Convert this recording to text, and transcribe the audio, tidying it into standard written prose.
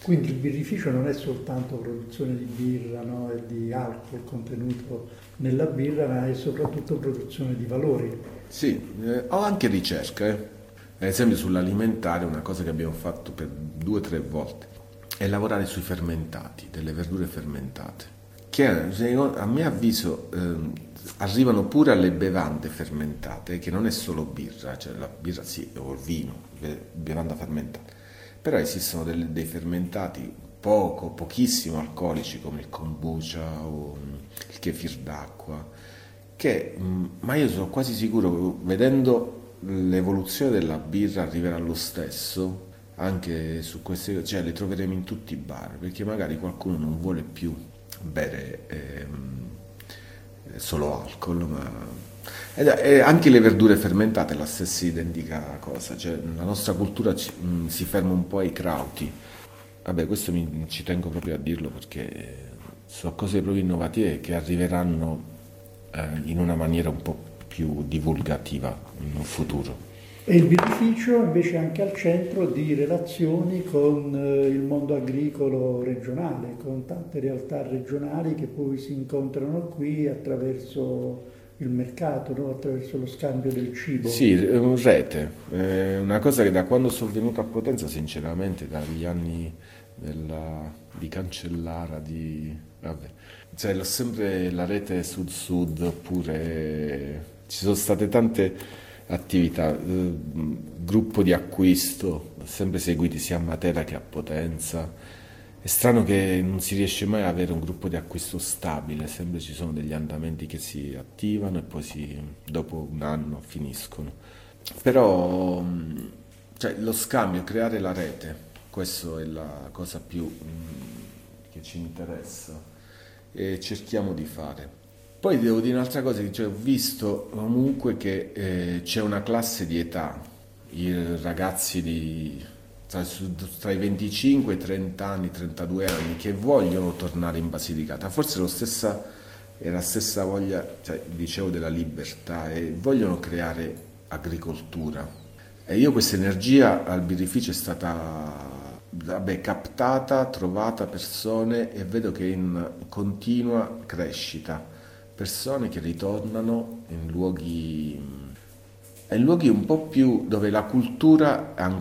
Quindi il birrificio non è soltanto produzione di birra, no, e di alcol contenuto nella birra, ma è soprattutto produzione di valori. Sì, ho anche ricerca, eh. Ad esempio sull'alimentare una cosa che abbiamo fatto per 2 o 3 volte è lavorare sui fermentati, delle verdure fermentate, che a mio avviso arrivano pure alle bevande fermentate, che non è solo birra, cioè la birra sì, o il vino, bevanda fermentata, però esistono dei fermentati pochissimo alcolici come il kombucha o il kefir d'acqua, ma io sono quasi sicuro, vedendo l'evoluzione della birra, arriverà lo stesso anche su queste cose, cioè le troveremo in tutti i bar, perché magari qualcuno non vuole più bere solo alcol, e anche le verdure fermentate è la stessa identica cosa, cioè la nostra cultura si ferma un po' ai crauti. Vabbè, questo ci tengo proprio a dirlo perché sono cose proprio innovative che arriveranno in una maniera un po' più divulgativa in un futuro. E il birrificio invece è anche al centro di relazioni con il mondo agricolo regionale, con tante realtà regionali che poi si incontrano qui attraverso il mercato, no? Attraverso lo scambio del cibo. Sì, rete, una cosa che da quando sono venuto a Potenza, sinceramente, dagli anni di Cancellara, vabbè, cioè, l'ho sempre la rete sud-sud, oppure ci sono state tante attività, gruppo di acquisto, ho sempre seguiti sia a Matera che a Potenza. È strano che non si riesce mai ad avere un gruppo di acquisto stabile, sempre ci sono degli andamenti che si attivano e poi dopo un anno finiscono. Però cioè, lo scambio, creare la rete, questa è la cosa più che ci interessa e cerchiamo di fare. Poi devo dire un'altra cosa, che cioè, ho visto comunque che c'è una classe di età, i ragazzi tra i 25 e i 30 anni, 32 anni, che vogliono tornare in Basilicata. Forse è la stessa voglia, cioè, dicevo, della libertà, e vogliono creare agricoltura. E io questa energia al birrificio è stata, vabbè, captata, trovata persone, e vedo che è in continua crescita. Persone che ritornano in luoghi un po' più dove la cultura